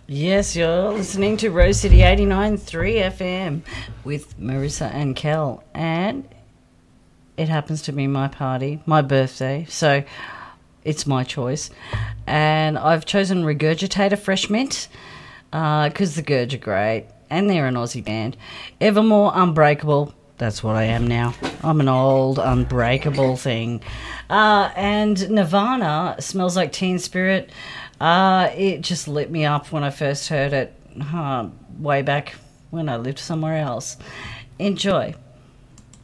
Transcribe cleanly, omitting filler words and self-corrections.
Yes, you're listening to Rose City 89.3 FM with Marissa and Kel. And it happens to be my party, my birthday, so it's my choice. And I've chosen Regurgitator Fresh Mint because the Gurge are great and they're an Aussie band. Evermore Unbreakable, that's what I am now. I'm an old unbreakable thing. And Nirvana Smells Like Teen Spirit. It just lit me up when I first heard it way back when I lived somewhere else. Enjoy.